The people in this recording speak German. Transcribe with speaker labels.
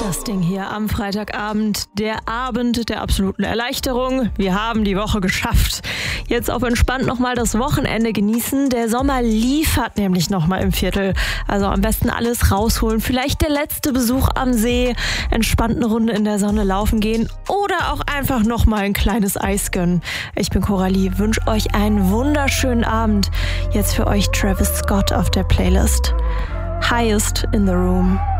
Speaker 1: Das Ding hier am Freitagabend, der Abend der absoluten Erleichterung. Wir haben die Woche geschafft. Jetzt auf entspannt nochmal das Wochenende genießen. Der Sommer liefert nämlich nochmal im Viertel. Also am besten alles rausholen. Vielleicht der letzte Besuch am See, entspannt eine Runde in der Sonne laufen gehen oder auch einfach nochmal ein kleines Eis gönnen. Ich bin Coralie, wünsche euch einen wunderschönen Abend. Jetzt für euch Travis Scott auf der Playlist. Highest in the Room.